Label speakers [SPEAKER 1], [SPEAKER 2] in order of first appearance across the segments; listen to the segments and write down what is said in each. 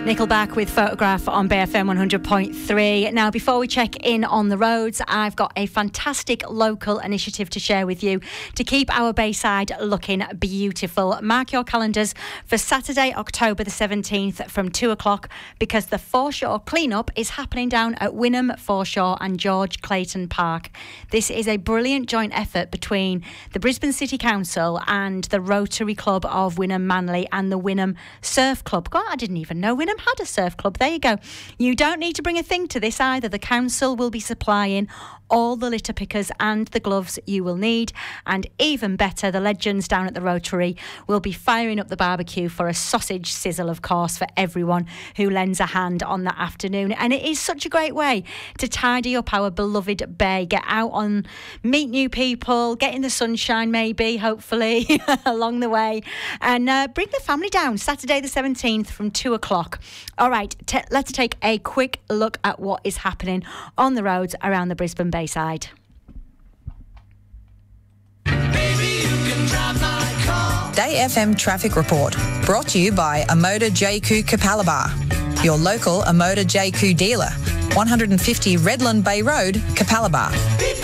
[SPEAKER 1] Nickelback with Photograph on BFM 100.3. Now, before we check in on the roads, I've got a fantastic local initiative to share with you to keep our Bayside looking beautiful. Mark your calendars for Saturday, October the 17th from 2 o'clock because the Foreshore clean-up is happening down at Wynnum, Foreshore and George Clayton Park. This is a brilliant joint effort between the Brisbane City Council and the Rotary Club of Wynnum Manly and the Wynnum Surf Club. God, I didn't even know Wynnum had a surf club. There you go. You don't need to bring a thing to this either. The council will be supplying all the litter pickers and the gloves you will need, and even better, the legends down at the Rotary will be firing up the barbecue for a sausage sizzle, of course, for everyone who lends a hand on that afternoon. And it is such a great way to tidy up our beloved bay, get out on, meet new people, get in the sunshine maybe, hopefully along the way, and bring the family down Saturday the 17th from 2 o'clock. All right, let's take a quick look at what is happening on the roads around the Brisbane Bayside.
[SPEAKER 2] Day FM Traffic Report, brought to you by Amoda JQ Capalaba, your local Amoda JQ dealer, 150 Redland Bay Road, Capalaba.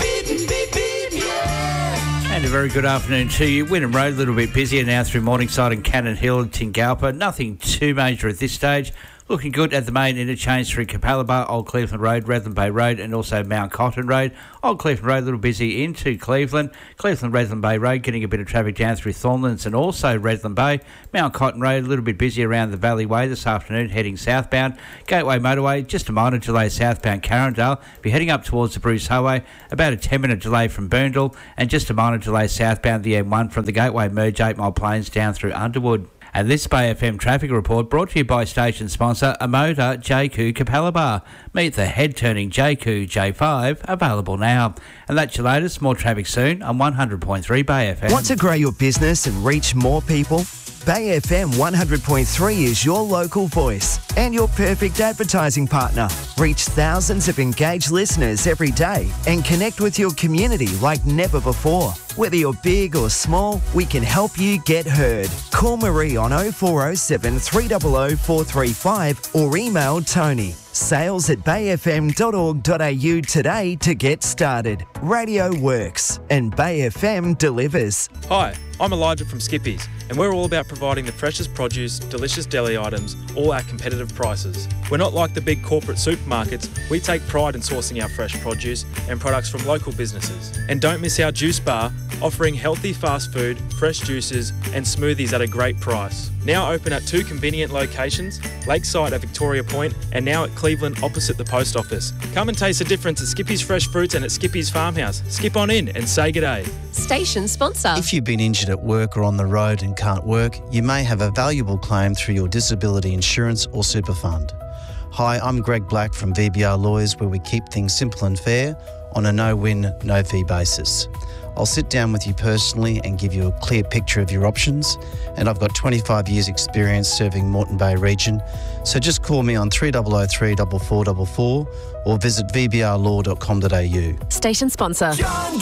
[SPEAKER 3] And a very good afternoon to you. Wynnum Road, a little bit busier now through Morningside and Cannon Hill and Tingalpa. Nothing too major at this stage. Looking good at the main interchange through Capalaba, Old Cleveland Road, Redland Bay Road and also Mount Cotton Road. Old Cleveland Road, a little busy into Cleveland. Cleveland, Redland Bay Road, getting a bit of traffic down through Thornlands and also Redland Bay. Mount Cotton Road, a little bit busy around the Valley Way this afternoon, heading southbound. Gateway Motorway, just a minor delay southbound Carindale. Be heading up towards the Bruce Highway, about a 10-minute delay from Burndall, and just a minor delay southbound the M1 from the Gateway Merge 8 Mile Plains down through Underwood. And this Bay FM traffic report brought to you by station sponsor Amoda JQ Capalaba. Meet the head-turning JQ J5, available now. And that's your latest. More traffic soon on 100.3 Bay FM.
[SPEAKER 4] Want to grow your business and reach more people? Bay FM 100.3 is your local voice and your perfect advertising partner. Reach thousands of engaged listeners every day and connect with your community like never before. Whether you're big or small, we can help you get heard. Call Marie on 0407 300 435 or email Tony. sales@bayfm.org.au today to get started. Radio works and Bay FM delivers.
[SPEAKER 5] Hi, I'm Elijah from Skippies, and we're all about providing the freshest produce, delicious deli items, all at competitive prices. We're not like the big corporate supermarkets. We take pride in sourcing our fresh produce and products from local businesses. And don't miss our juice bar, offering healthy fast food, fresh juices and smoothies at a great price. Now open at 2 convenient locations, Lakeside at Victoria Point and now at Cleveland opposite the post office. Come and taste the difference at Skippy's Fresh Fruits and at Skippy's Farmhouse. Skip on in and say g'day.
[SPEAKER 6] Station sponsor.
[SPEAKER 7] If you've been injured at work or on the road and can't work, you may have a valuable claim through your disability insurance or super fund. Hi, I'm Greg Black from VBR Lawyers, where we keep things simple and fair on a no-win, no-fee basis. I'll sit down with you personally and give you a clear picture of your options, and I've got 25 years experience serving Moreton Bay region, so just call me on 3003 4444 or visit vbrlaw.com.au.
[SPEAKER 6] Station sponsor.